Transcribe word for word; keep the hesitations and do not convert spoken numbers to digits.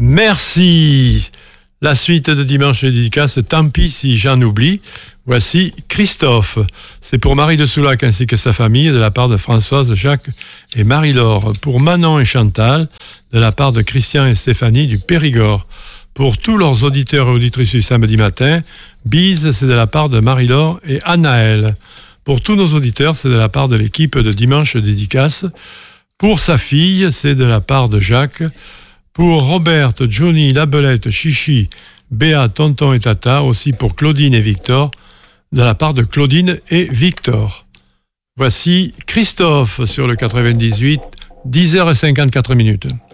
Merci. La suite de Dimanche de dédicace, tant pis si j'en oublie. Voici Christophe. C'est pour Marie de Soulac ainsi que sa famille, de la part de Françoise, Jacques et Marie-Laure. Pour Manon et Chantal, de la part de Christian et Stéphanie du Périgord. Pour tous leurs auditeurs et auditrices du samedi matin, bise, c'est de la part de Marie-Laure et Anaël. Pour tous nos auditeurs, c'est de la part de l'équipe de Dimanche Dédicace. Pour sa fille, c'est de la part de Jacques. Pour Roberte, Johnny, Labelette, Chichi, Béa, Tonton et Tata, aussi pour Claudine et Victor, de la part de Claudine et Victor. Voici Christophe sur le quatre-vingt-dix-huit, dix heures cinquante-quatre minutes.